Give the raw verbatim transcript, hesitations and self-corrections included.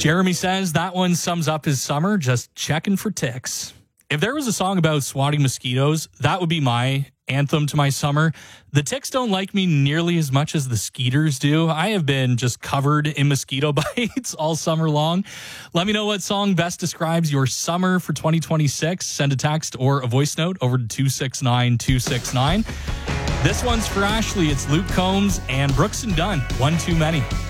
Jeremy says that one sums up his summer, just checking for ticks. If there was a song about swatting mosquitoes, that would be my anthem to my summer. The ticks don't like me nearly as much as the skeeters do. I have been just covered in mosquito bites all summer long. Let me know what song best describes your summer for twenty twenty-six. Send a text or a voice note over to two six nine two six nine. This one's for Ashley. It's Luke Combs and Brooks and Dunn, One Too Many.